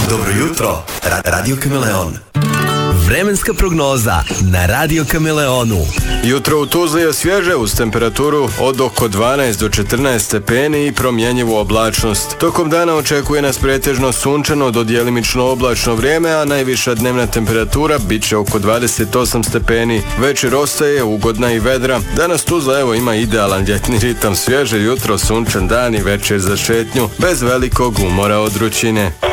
Dobro jutro, Radio Kameleon. Vremenska prognoza na Radio Kameleonu. Jutro u Tuzli je svježe uz temperaturu od oko 12 do 14 stepeni i promjenjivu oblačnost. Tokom dana očekuje nas pretežno sunčano do djelimično oblačno vrijeme, a najviša dnevna temperatura bit će oko 28 stepeni. Večer ostaje ugodna i vedra. Danas Tuzla ima idealan ljetni ritam, svježe jutro, sunčan dan i večer za šetnju, bez velikog umora od vrućine.